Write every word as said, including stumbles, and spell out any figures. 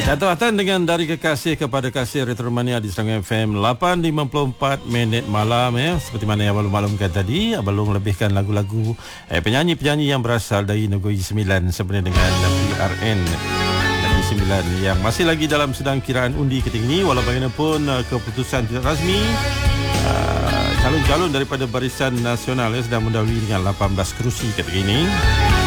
Jatuhatan dengan Dari Kekasih Kepada Kasih, Retromania di Serangga F M lapan lima puluh empat minit malam ya. Seperti mana yang Abang maklumkan tadi, Abang lebihkan lagu-lagu eh, penyanyi-penyanyi yang berasal dari Negeri Sembilan sebenarnya dengan P R N Negeri Sembilan yang masih lagi dalam sedang kiraan undi ketika ini. Walau bagaimanapun keputusan tidak rasmi, uh, calon-calon daripada Barisan Nasional ya, sedang mendahului dengan lapan belas kerusi ketika ini.